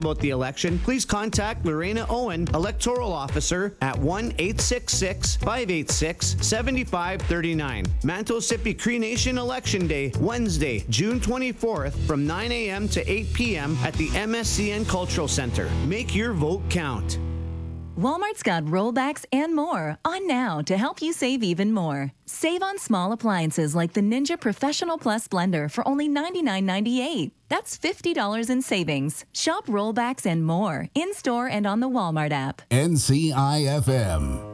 About the election, please contact Lorena Owen, Electoral Officer, at 1-866-586-7539. Manto-Sipi Cree Nation Election Day, Wednesday, June 24th, from 9 a.m. to 8 p.m. at the MSCN Cultural Center. Make your vote count. Walmart's got rollbacks and more on now to help you save even more. Save on small appliances like the Ninja Professional Plus blender for only $99.98. That's $50 in savings. Shop rollbacks and more in-store and on the Walmart app. NCIFM.